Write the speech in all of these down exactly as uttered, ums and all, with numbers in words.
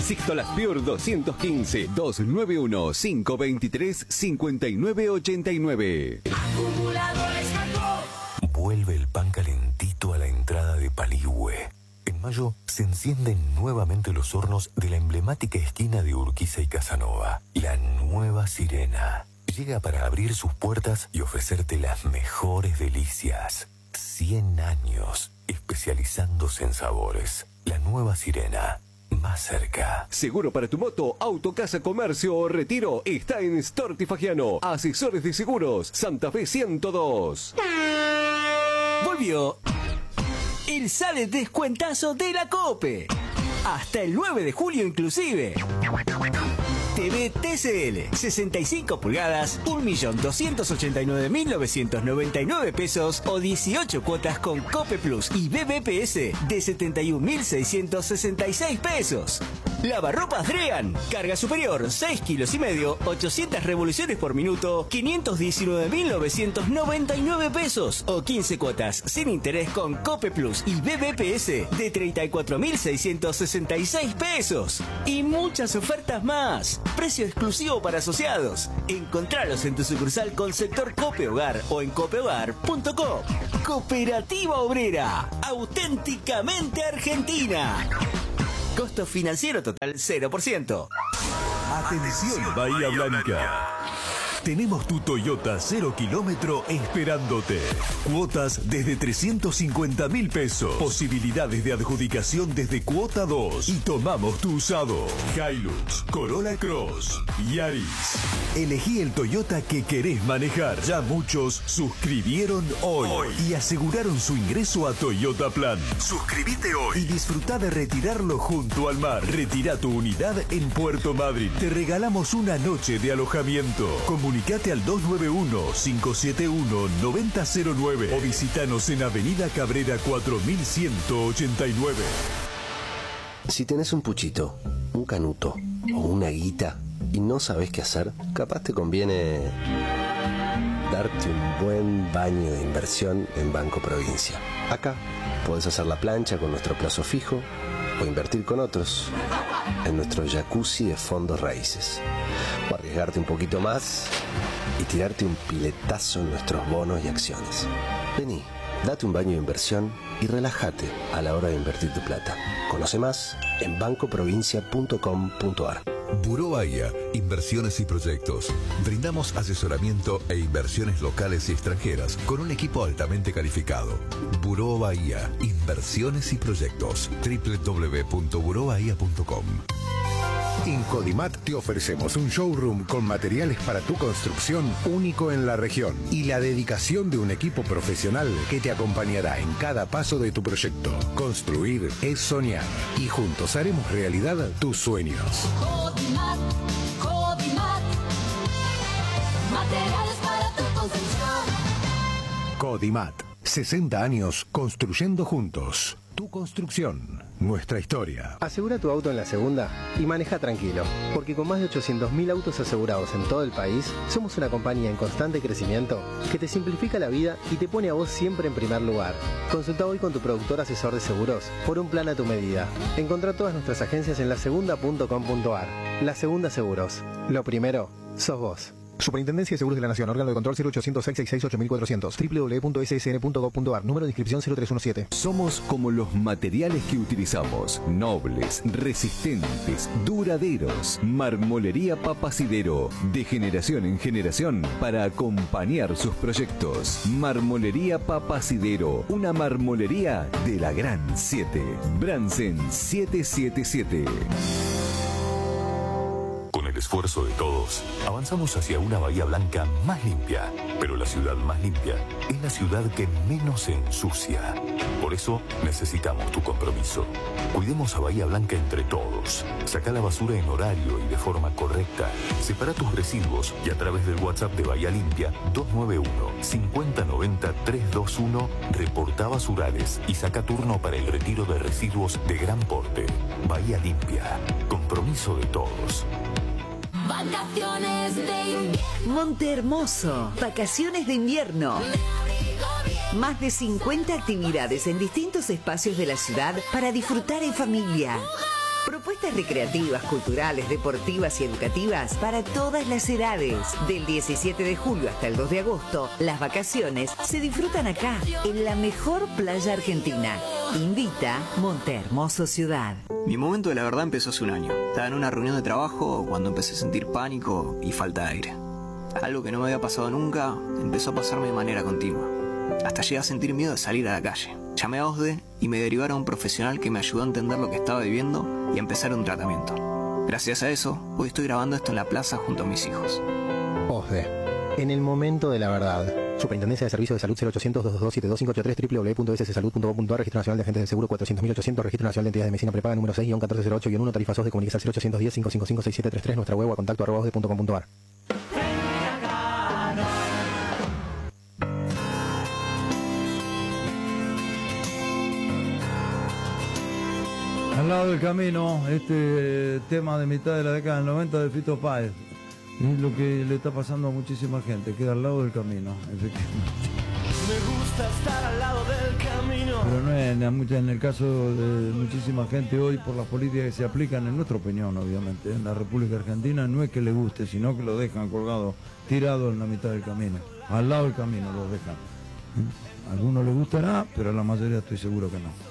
Sixto Pure doscientos quince, doscientos noventa y uno, quinientos veintitrés, cincuenta y nueve ochenta y nueve. Acumuladores Jacob. Vuelve el pan calentito a la entrada de Paligüe. En mayo se encienden nuevamente los hornos de la emblemática esquina de Urquiza y Casanova. La nueva Sirena llega para abrir sus puertas y ofrecerte las mejores delicias. cien años especializándose en sabores. La nueva Sirena, más cerca. Seguro para tu moto, auto, casa, comercio o retiro está en Storti Fagiano. Asesores de seguros, Santa Fe ciento dos. Volvió el sale descuentazo de la COPE. Hasta el nueve de julio inclusive. T V T C L, sesenta y cinco pulgadas, un millón doscientos ochenta y nueve mil novecientos noventa y nueve pesos o dieciocho cuotas con COPE Plus y B B P S de setenta y un mil seiscientos sesenta y seis pesos. Lavarropas Drean, carga superior seis kilos y medio, ochocientas revoluciones por minuto, quinientos diecinueve mil novecientos noventa y nueve pesos o quince cuotas sin interés con COPE Plus y B B P S de treinta y cuatro mil seiscientos sesenta y seis pesos. Y muchas ofertas más. Precio exclusivo para asociados. Encontralos en tu sucursal con sector Cope Hogar o en copehogar punto com. Cooperativa Obrera, auténticamente argentina. Costo financiero total cero por ciento. Atención Bahía Blanca. Tenemos tu Toyota cero kilómetro esperándote. Cuotas desde trescientos cincuenta mil pesos. Posibilidades de adjudicación desde cuota dos. Y tomamos tu usado. Hilux, Corolla Cross, Yaris. Elegí el Toyota que querés manejar. Ya muchos suscribieron hoy, hoy. y aseguraron su ingreso a Toyota Plan. Suscríbete hoy y disfruta de retirarlo junto al mar. Retira tu unidad en Puerto Madryn. Te regalamos una noche de alojamiento. Comunicate al dos nueve uno, cinco siete uno, nueve cero cero nueve o visítanos en Avenida Cabrera cuatro mil ciento ochenta y nueve. Si tenés un puchito, un canuto o una guita y no sabés qué hacer, capaz te conviene darte un buen baño de inversión en Banco Provincia. Acá podés hacer la plancha con nuestro plazo fijo o invertir con otros en nuestro jacuzzi de fondos raíces. O arriesgarte un poquito más y tirarte un piletazo en nuestros bonos y acciones. Vení, date un baño de inversión y relájate a la hora de invertir tu plata. Conoce más en banco provincia punto com punto ar. Buró Bahía, inversiones y proyectos. Brindamos asesoramiento e inversiones locales y extranjeras con un equipo altamente calificado. Buró Bahía, inversiones y proyectos. doble u doble u doble u punto buró bahía punto com. En Codimat te ofrecemos un showroom con materiales para tu construcción único en la región y la dedicación de un equipo profesional que te acompañará en cada paso de tu proyecto. Construir es soñar y juntos haremos realidad tus sueños. Codimat, Codimat. Materiales para tu construcción. Codimat, sesenta años construyendo juntos. Tu construcción, nuestra historia. Asegura tu auto en la segunda y maneja tranquilo, porque con más de ochocientos mil autos asegurados en todo el país, somos una compañía en constante crecimiento que te simplifica la vida y te pone a vos siempre en primer lugar. Consulta hoy con tu productor asesor de seguros por un plan a tu medida. Encontrá todas nuestras agencias en la segunda punto com punto ar. La Segunda Seguros. Lo primero, sos vos. Superintendencia de Seguros de la Nación, órgano de control cero ochocientos seis seis seis ocho cuatrocientos, doble u doble u doble u punto ese ese ene punto gob punto ar, número de inscripción cero tres uno siete. Somos como los materiales que utilizamos, nobles, resistentes, duraderos. Marmolería Papacidero, de generación en generación para acompañar sus proyectos. Marmolería Papacidero, una marmolería de la Gran siete. Bransen siete siete siete. Con el esfuerzo de todos, avanzamos hacia una Bahía Blanca más limpia. Pero la ciudad más limpia es la ciudad que menos se ensucia. Por eso necesitamos tu compromiso. Cuidemos a Bahía Blanca entre todos. Saca la basura en horario y de forma correcta. Separa tus residuos y a través del WhatsApp de Bahía Limpia dos nueve uno, cinco cero nueve cero, tres dos uno reporta basurales y saca turno para el retiro de residuos de gran porte. Bahía Limpia. Compromiso de todos. Vacaciones de invierno. Monte Hermoso, vacaciones de invierno. Más de cincuenta actividades en distintos espacios de la ciudad para disfrutar en familia. Propuestas recreativas, culturales, deportivas y educativas para todas las edades. Del diecisiete de julio hasta el dos de agosto, las vacaciones se disfrutan acá, en la mejor playa argentina. Invita Montehermoso Ciudad. Mi momento de la verdad empezó hace un año. Estaba en una reunión de trabajo cuando empecé a sentir pánico y falta de aire. Algo que no me había pasado nunca empezó a pasarme de manera continua. Hasta llegué a sentir miedo de salir a la calle. Llamé a OSDE y me derivaron a un profesional que me ayudó a entender lo que estaba viviendo y a empezar un tratamiento. Gracias a eso, hoy estoy grabando esto en la plaza junto a mis hijos. OSDE, en el momento de la verdad. Superintendencia de Servicios de Salud cero ochocientos, dos dos dos, siete dos cinco ocho tres, doble u doble u doble u punto s s salud punto gov punto a r, Registro Nacional de Agentes del Seguro cuatrocientos mil ochocientos, Registro Nacional de Entidades de Medicina Prepaga número seis guión catorce cero ocho guión uno, tarifas OSDE, comunicas al cero ochocientos diez, cinco cinco cinco, seis siete tres tres, nuestra web o a contacto arroba osde punto com punto a r. Al lado del camino, este tema de mitad de la década del noventa de Fito Páez. Es lo que le está pasando a muchísima gente, queda al lado del camino, efectivamente. Me gusta estar al lado del camino. Pero no es en, mucha- en el caso de muchísima gente hoy, por las políticas que se aplican, en nuestra opinión, obviamente, en la República Argentina, no es que le guste, sino que lo dejan colgado, tirado en la mitad del camino. Al lado del camino lo dejan. ¿Eh? A algunos les gustará, pero a la mayoría estoy seguro que no.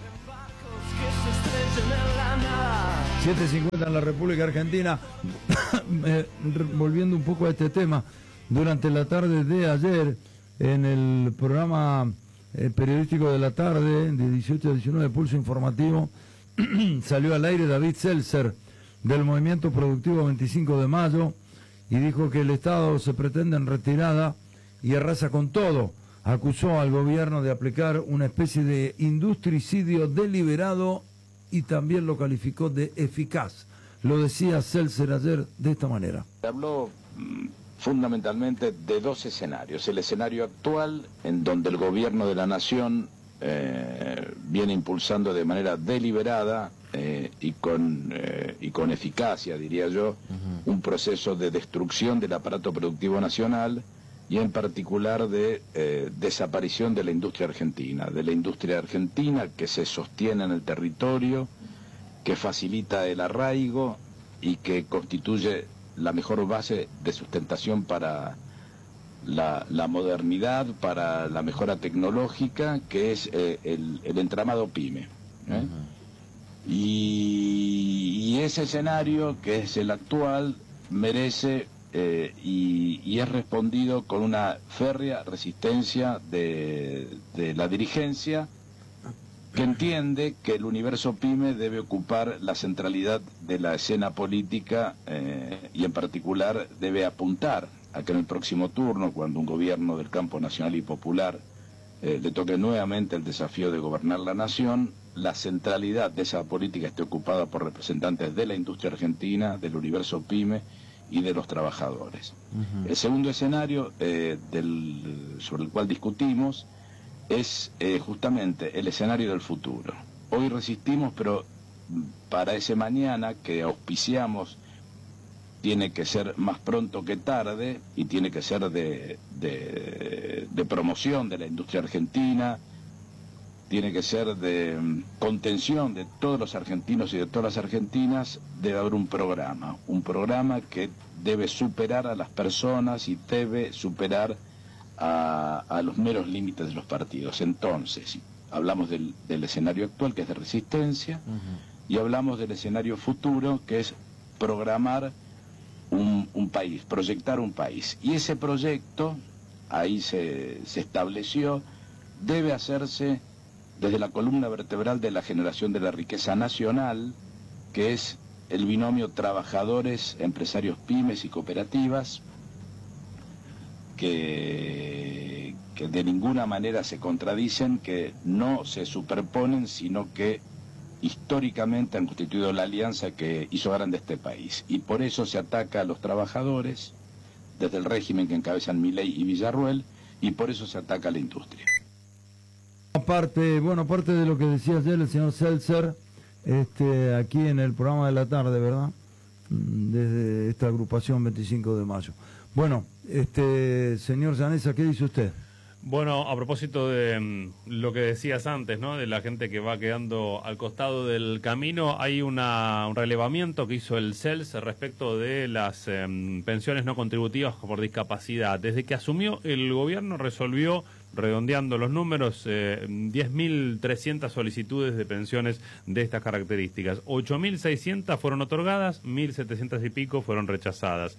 siete cincuenta en la República Argentina. eh, volviendo un poco a este tema, durante la tarde de ayer, en el programa eh, periodístico de la tarde, de dieciocho a diecinueve, Pulso Informativo, salió al aire David Seltzer, del Movimiento Productivo veinticinco de mayo, y dijo que el Estado se pretende en retirada y arrasa con todo. Acusó al gobierno de aplicar una especie de industricidio deliberado y también lo calificó de eficaz. Lo decía Seltzer ayer de esta manera. Habló mm, fundamentalmente de dos escenarios. El escenario actual, en donde el gobierno de la nación eh, viene impulsando de manera deliberada eh, y, con, eh, y con eficacia, diría yo, uh-huh. un proceso de destrucción del aparato productivo nacional y en particular de eh, desaparición de la industria argentina, de la industria argentina que se sostiene en el territorio, que facilita el arraigo y que constituye la mejor base de sustentación para la, la modernidad, para la mejora tecnológica, que es eh, el, el entramado PYME. ¿eh? Uh-huh. y, y ese escenario, que es el actual, merece... Eh, y, y es respondido con una férrea resistencia de, de la dirigencia, que entiende que el universo PYME debe ocupar la centralidad de la escena política eh, y en particular debe apuntar a que en el próximo turno, cuando un gobierno del campo nacional y popular eh, le toque nuevamente el desafío de gobernar la nación, la centralidad de esa política esté ocupada por representantes de la industria argentina, del universo PYME y de los trabajadores. Uh-huh. El segundo escenario eh, del, sobre el cual discutimos es eh, justamente el escenario del futuro. Hoy resistimos, pero para ese mañana que auspiciamos tiene que ser más pronto que tarde y tiene que ser de, de, de promoción de la industria argentina, tiene que ser de contención de todos los argentinos y de todas las argentinas. Debe haber un programa, un programa que debe superar a las personas y debe superar a, a los meros límites de los partidos. Entonces, hablamos del, del escenario actual, que es de resistencia, uh-huh. y hablamos del escenario futuro, que es programar un, un país, proyectar un país. Y ese proyecto, ahí se, se estableció, debe hacerse desde la columna vertebral de la generación de la riqueza nacional, que es el binomio trabajadores, empresarios, pymes y cooperativas, que, que de ninguna manera se contradicen, que no se superponen, sino que históricamente han constituido la alianza que hizo grande este país. Y por eso se ataca a los trabajadores, desde el régimen que encabezan Milei y Villarruel, y por eso se ataca a la industria. Aparte, bueno, aparte de lo que decía ayer el señor Seltzer, este, aquí en el programa de la tarde, ¿verdad? Desde esta agrupación veinticinco de mayo. Bueno, este, señor Llanesa, ¿qué dice usted? Bueno, a propósito de mm, lo que decías antes, ¿no? De la gente que va quedando al costado del camino, hay una, un relevamiento que hizo el C E L S respecto de las eh, pensiones no contributivas por discapacidad. Desde que asumió el gobierno resolvió, redondeando los números, eh, diez mil trescientas solicitudes de pensiones de estas características. ocho mil seiscientas fueron otorgadas, mil setecientas y pico fueron rechazadas.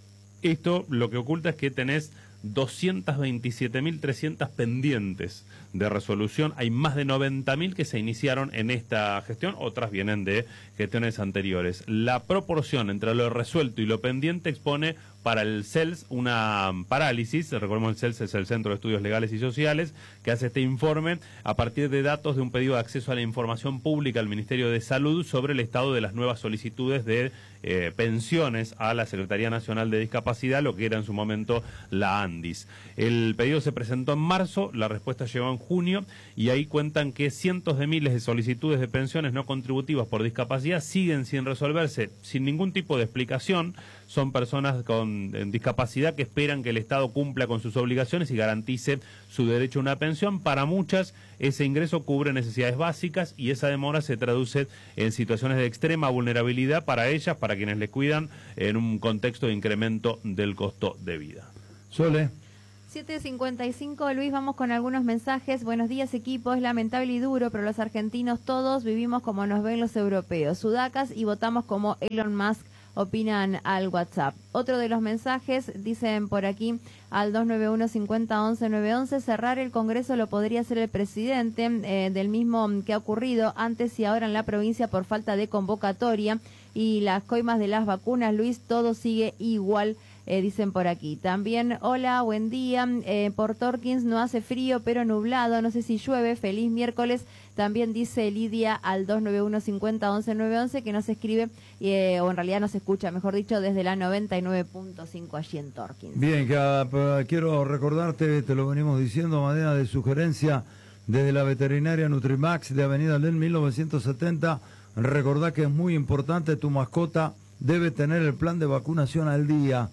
Esto lo que oculta es que tenés doscientas veintisiete mil trescientas pendientes de resolución. Hay más de noventa mil que se iniciaron en esta gestión, otras vienen de gestiones anteriores. La proporción entre lo resuelto y lo pendiente expone para el C E L S una parálisis. Recordemos, el C E L S es el Centro de Estudios Legales y Sociales, que hace este informe a partir de datos de un pedido de acceso a la información pública al Ministerio de Salud sobre el estado de las nuevas solicitudes de eh, pensiones a la Secretaría Nacional de Discapacidad, lo que era en su momento la ANDIS. El pedido se presentó en marzo, la respuesta llegó en junio, y ahí cuentan que cientos de miles de solicitudes de pensiones no contributivas por discapacidad siguen sin resolverse, sin ningún tipo de explicación. Son personas con eh, discapacidad que esperan que el Estado cumpla con sus obligaciones y garantice su derecho a una pensión. Para muchas, ese ingreso cubre necesidades básicas y esa demora se traduce en situaciones de extrema vulnerabilidad para ellas, para quienes les cuidan, en un contexto de incremento del costo de vida. Sole. siete cincuenta y cinco, Luis, vamos con algunos mensajes. Buenos días, equipo. Es lamentable y duro, pero los argentinos todos vivimos como nos ven los europeos, sudacas, y votamos como Elon Musk, opinan al WhatsApp. Otro de los mensajes, dicen por aquí, al dos nueve uno, cincuenta, once, nueve once, cerrar el Congreso lo podría hacer el presidente, eh, del mismo que ha ocurrido antes y ahora en la provincia por falta de convocatoria. Y las coimas de las vacunas, Luis, todo sigue igual. Eh, dicen por aquí. También, hola, buen día. Eh, por Torkins no hace frío, pero nublado. No sé si llueve. Feliz miércoles. También dice Lidia al dos nueve uno, cincuenta, once, nueve once que nos escribe, eh, o en realidad nos escucha, mejor dicho, desde la noventa y nueve punto cinco allí en Torkins. Bien, que, uh, quiero recordarte, te lo venimos diciendo a manera de sugerencia, desde la veterinaria Nutrimax de Avenida Len mil novecientos setenta. Recordá que es muy importante, tu mascota debe tener el plan de vacunación al día.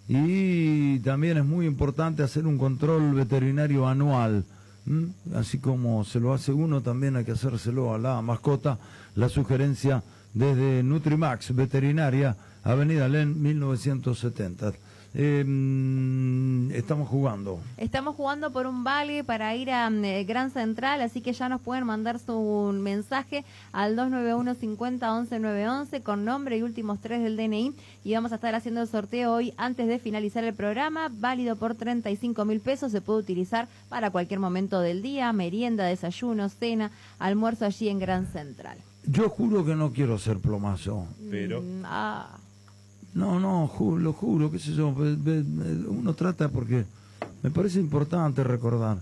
Y también es muy importante hacer un control veterinario anual, ¿m? Así como se lo hace uno, también hay que hacérselo a la mascota. La sugerencia desde Nutrimax Veterinaria, Avenida Len mil novecientos setenta. Eh, estamos jugando. Estamos jugando por un vale para ir a eh, Gran Central, así que ya nos pueden mandar su mensaje al dos nueve uno, cincuenta, once, nueve once con nombre y últimos tres del D N I, y vamos a estar haciendo el sorteo hoy antes de finalizar el programa, válido por treinta y cinco mil pesos, se puede utilizar para cualquier momento del día, merienda, desayuno, cena, almuerzo allí en Gran Central. Yo juro que no quiero ser plomazo. Pero... Mm, ah... No, no, ju lo juro, qué sé yo, uno trata porque me parece importante recordar.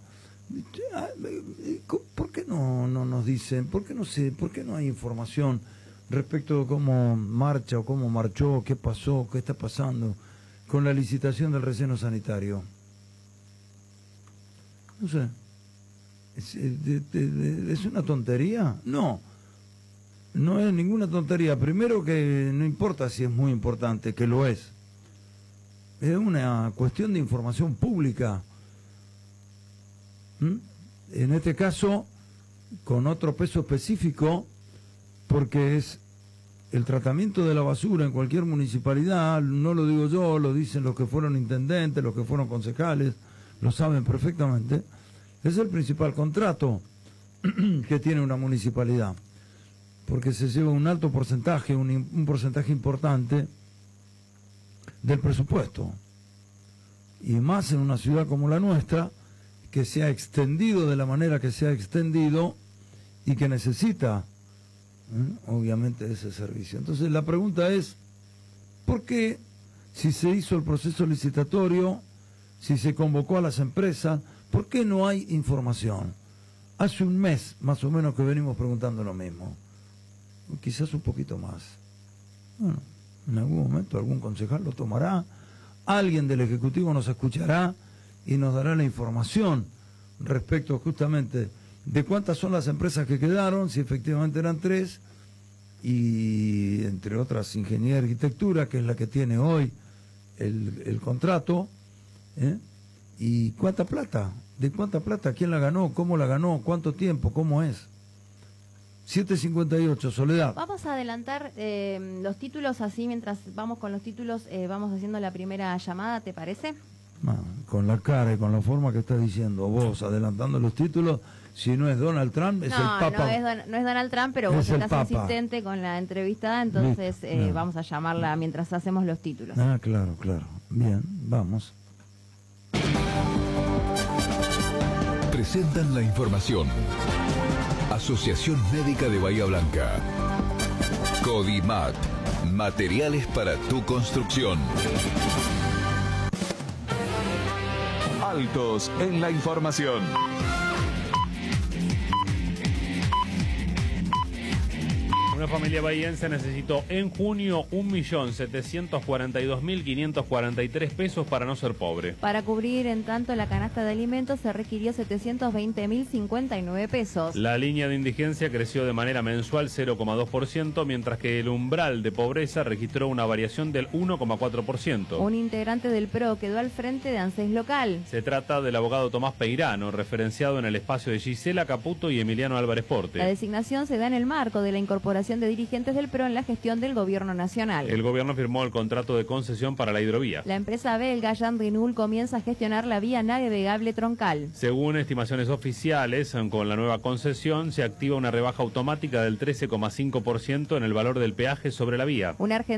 ¿Por qué no, no nos dicen, por qué no sé, por qué no hay información respecto de cómo marcha o cómo marchó, qué pasó, qué está pasando con la licitación del relleno sanitario? No sé, ¿es, es una tontería? No. No es ninguna tontería. Primero que no importa si es muy importante, que lo es. Es una cuestión de información pública. ¿Mm? En este caso, con otro peso específico, porque es el tratamiento de la basura en cualquier municipalidad, no lo digo yo, lo dicen los que fueron intendentes, los que fueron concejales, lo saben perfectamente, es el principal contrato que tiene una municipalidad. Porque se lleva un alto porcentaje, un, un porcentaje importante del presupuesto. Y más en una ciudad como la nuestra, que se ha extendido de la manera que se ha extendido y que necesita, ¿eh? obviamente, ese servicio. Entonces la pregunta es, ¿por qué si se hizo el proceso licitatorio, si se convocó a las empresas, por qué no hay información? Hace un mes más o menos que venimos preguntando lo mismo. Quizás un poquito más. Bueno, en algún momento algún concejal lo tomará, alguien del Ejecutivo nos escuchará y nos dará la información respecto justamente de cuántas son las empresas que quedaron, si efectivamente eran tres, y entre otras Ingeniería de Arquitectura, que es la que tiene hoy el, el contrato, ¿eh? Y cuánta plata ¿De cuánta plata? ¿Quién la ganó? ¿Cómo la ganó? ¿Cuánto tiempo? ¿Cómo es? siete cincuenta y ocho, Soledad. Vamos a adelantar eh, los títulos así, mientras vamos con los títulos, eh, vamos haciendo la primera llamada, ¿te parece? Ah, con la cara y con la forma que estás diciendo vos, adelantando los títulos, si no es Donald Trump, es no, el Papa. No, es, Don, no es Donald Trump, pero vos Es el estás Papa. insistente con la entrevistada, entonces eh, No. vamos a llamarla mientras hacemos los títulos. Ah, claro, claro. Bien, vamos. Presentan la información. Asociación Médica de Bahía Blanca. Codimat. Materiales para tu construcción. Altos en la información. Una familia bahiense necesitó en junio un millón setecientos cuarenta y dos mil quinientos cuarenta y tres pesos para no ser pobre. Para cubrir en tanto la canasta de alimentos se requirió setecientos veinte mil cincuenta y nueve pesos. La línea de indigencia creció de manera mensual cero coma dos por ciento, mientras que el umbral de pobreza registró una variación del uno coma cuatro por ciento. Un integrante del P R O quedó al frente de ANSES local. Se trata del abogado Tomás Peirano, referenciado en el espacio de Gisela Caputo y Emiliano Álvarez Porte. La designación se da en el marco de la incorporación de dirigentes del P R O en la gestión del gobierno nacional. El gobierno firmó el contrato de concesión para la hidrovía. La empresa belga Jan Rinul comienza a gestionar la vía navegable troncal. Según estimaciones oficiales, con la nueva concesión se activa una rebaja automática del trece coma cinco por ciento en el valor del peaje sobre la vía. Una